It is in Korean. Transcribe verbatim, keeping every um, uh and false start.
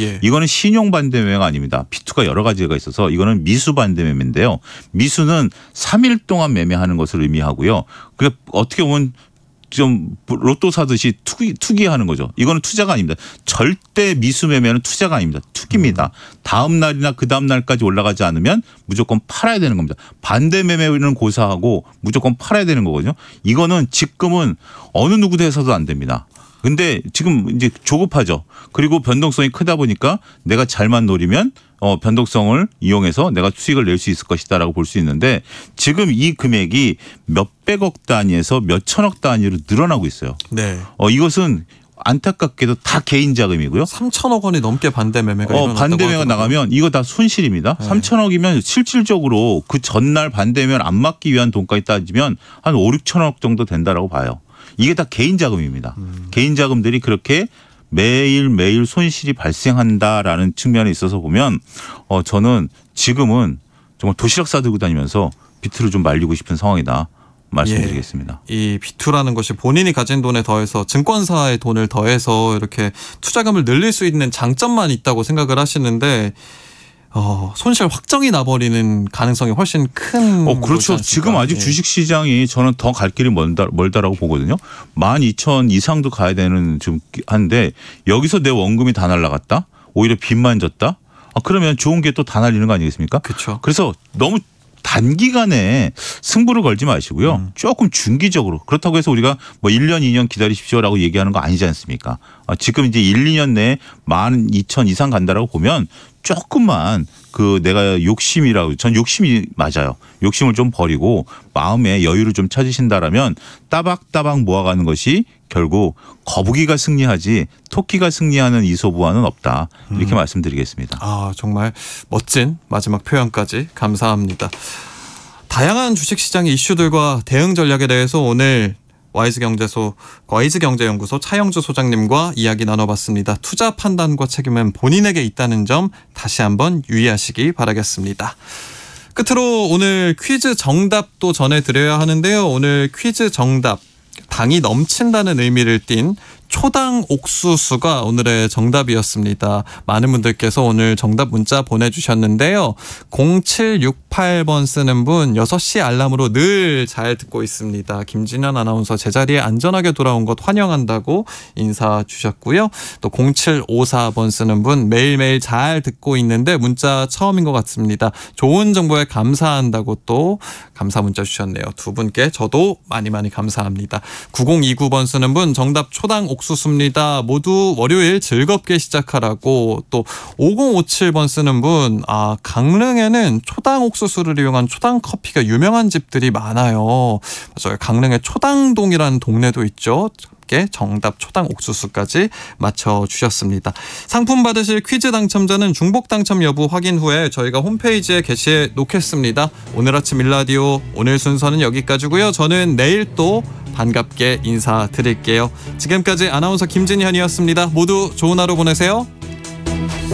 예. 이거는 신용 반대매매가 아닙니다. 비투가 여러 가지가 있어서 이거는 미수 반대매매인데요. 미수는 삼 일 동안 매매하는 것을 의미하고요. 그 어떻게 보면 좀 로또 사듯이 투기, 투기하는 거죠. 이거는 투자가 아닙니다. 절대 미수 매매는 투자가 아닙니다. 투기입니다. 다음 날이나 그 다음 날까지 올라가지 않으면 무조건 팔아야 되는 겁니다. 반대 매매는 고사하고 무조건 팔아야 되는 거거든요. 이거는 지금은 어느 누구도 해서도 안 됩니다. 근데 지금 이제 조급하죠. 그리고 변동성이 크다 보니까 내가 잘만 노리면 어, 변동성을 이용해서 내가 수익을 낼 수 있을 것이다라고 볼 수 있는데 지금 이 금액이 몇백억 단위에서 몇천억 단위로 늘어나고 있어요. 네. 어, 이것은 안타깝게도 다 개인 자금이고요. 삼천억 원이 넘게 반대 매매가 일어났다고 어, 반대 매매가 나가면 이거 다 손실입니다. 네. 삼천억이면 실질적으로 그 전날 반대 매매를 안 막기 위한 돈까지 따지면 한 오, 육천억 정도 된다라고 봐요. 이게 다 개인 자금입니다. 음. 개인 자금들이 그렇게 매일매일 손실이 발생한다라는 측면에 있어서 보면 어 저는 지금은 정말 도시락 싸들고 다니면서 비트를 좀 말리고 싶은 상황이다 말씀드리겠습니다. 예. 이 비투라는 것이 본인이 가진 돈에 더해서 증권사의 돈을 더해서 이렇게 투자금을 늘릴 수 있는 장점만 있다고 생각을 하시는데 어, 손실 확정이 나버리는 가능성이 훨씬 큰. 어, 그렇죠. 지금 아직 예. 주식시장이 저는 더 갈 길이 멀다, 멀다라고 보거든요. 만 이천 이상도 가야 되는 좀 한데 여기서 내 원금이 다 날라갔다. 오히려 빚만 졌다. 아, 그러면 좋은 게 또 다 날리는 거 아니겠습니까? 그렇죠. 그래서 너무 단기간에 승부를 걸지 마시고요. 음. 조금 중기적으로. 그렇다고 해서 우리가 뭐 일 년, 이 년 기다리십시오라고 얘기하는 거 아니지 않습니까? 아, 지금 이제 일, 이 년 내에 만 이천 이상 간다라고 보면 조금만 그 내가 욕심이라고 전 욕심이 맞아요. 욕심을 좀 버리고 마음의 여유를 좀 찾으신다라면 따박따박 모아가는 것이 결국 거북이가 승리하지 토끼가 승리하는 이소부와는 없다. 이렇게 음. 말씀드리겠습니다. 아, 정말 멋진 마지막 표현까지 감사합니다. 다양한 주식시장의 이슈들과 대응 전략에 대해서 오늘 와이즈경제소, 와이즈경제연구소 차영주 소장님과 이야기 나눠봤습니다. 투자 판단과 책임은 본인에게 있다는 점 다시 한번 유의하시기 바라겠습니다. 끝으로 오늘 퀴즈 정답도 전해드려야 하는데요. 오늘 퀴즈 정답, 당이 넘친다는 의미를 띤 초당 옥수수가 오늘의 정답이었습니다. 많은 분들께서 오늘 정답 문자 보내주셨는데요. 공칠육팔 번 쓰는 분 여섯 시 알람으로 늘 잘 듣고 있습니다. 김진현 아나운서 제자리에 안전하게 돌아온 것 환영한다고 인사 주셨고요. 또 공칠오사 번 쓰는 분 매일매일 잘 듣고 있는데 문자 처음인 것 같습니다. 좋은 정보에 감사한다고 또 감사 문자 주셨네요. 두 분께 저도 많이 많이 감사합니다. 구공이구 번 쓰는 분 정답 초당 옥수수입니다. 모두 월요일 즐겁게 시작하라고. 또 오공오칠 번 쓰는 분 아, 강릉에는 초당 옥수수를 이용한 초당 커피가 유명한 집들이 많아요. 맞아요. 강릉에 초당동이라는 동네도 있죠. 정답 초당 옥수수까지 맞춰주셨습니다. 상품 받으실 퀴즈 당첨자는 중복 당첨 여부 확인 후에 저희가 홈페이지에 게시해 놓겠습니다. 오늘 아침 일라디오 오늘 순서는 여기까지고요. 저는 내일 또 반갑게 인사드릴게요. 지금까지 아나운서 김진현이었습니다. 모두 좋은 하루 보내세요.